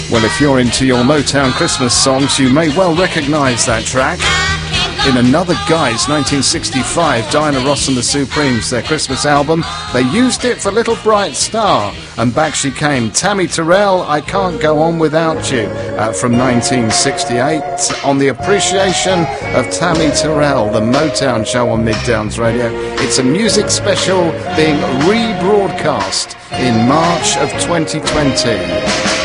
Well, if you're into your Motown Christmas songs, you may well recognise that track. In Another Guise, 1965, Diana Ross and the Supremes, their Christmas album, they used it for Little Bright Star, and back she came. Tammy Terrell, I Can't Go On Without You, from 1968, on the appreciation of Tammy Terrell, the Motown show on Mid-Downs Radio. It's a music special being rebroadcast in March of 2020.